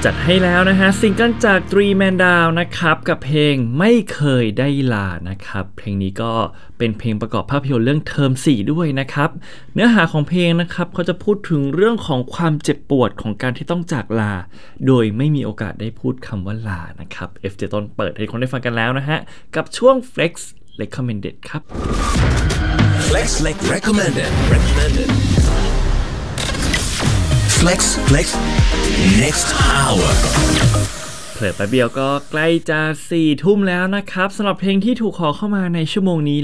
จัดให้แล้วนะฮะซิงเกิลจาก Three Man Down นะครับกับเพลงไม่เคยได้ลานะครับเพลงนี้ก็เป็นเพลงประกอบภาพยนตร์เรื่องเทอม4ด้วยนะครับเนื้อหาของเพลงนะครับเขาจะพูดถึงเรื่องของความเจ็บปวดของการที่ต้องจากลาโดยไม่มีโอกาสได้พูดคำว่าลานะครับ FJ ต้นเปิดให้คนได้ฟังกันแล้วนะฮะกับช่วง Flex Recommended ครับ Flex Recommended Flex Next Hour เผลอแป๊บเดียวก็ใกล้จะ4 ทุ่มแล้วนะครับสำหรับเพลงที่ถูกขอเข้ามาในชั่วโมงนี้